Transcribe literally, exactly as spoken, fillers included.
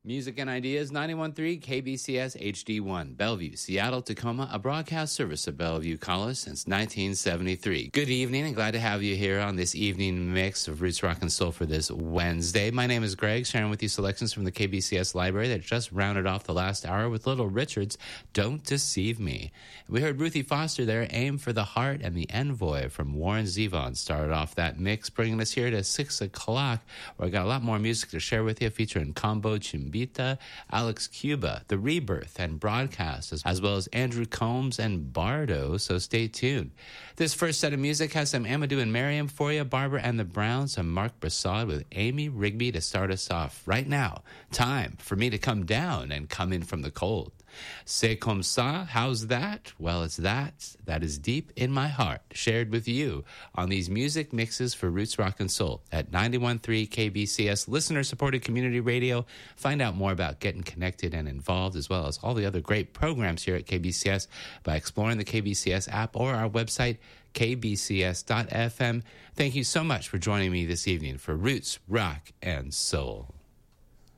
Music and Ideas, ninety-one point three K B C S H D one, Bellevue, Seattle, Tacoma, a broadcast service of Bellevue College since nineteen seventy-three. Good evening, and glad to have you here on this evening mix of Roots Rock and Soul for this Wednesday. My name is Greg, sharing with you selections from the K B C S library that just rounded off the last hour with Little Richard's Don't Deceive Me. We heard Ruthie Foster there, Aim for the Heart, and The Envoy from Warren Zevon started off that mix, bringing us here to six o'clock, where I got a lot more music to share with you, featuring Combo Chimbita, Alex Cuba, The Rebirth, and Broadcast, as well as Andrew Combs and Bardo, so stay tuned. This first set of music has some Amadou and Miriam for you, Barbara and the Browns, some Mark Brassard with Amy Rigby to start us off. Right now, time for me to come down and come in from the cold. C'est comme ça, how's that? Well, it's that, that is deep in my heart, shared with you on these music mixes for Roots Rock and Soul at ninety-one point three K B C S, listener-supported community radio. Find out more about getting connected and involved, as well as all the other great programs here at K B C S by exploring the K B C S app or our website, k b c s dot f m. Thank you so much for joining me this evening for Roots, Rock, and Soul.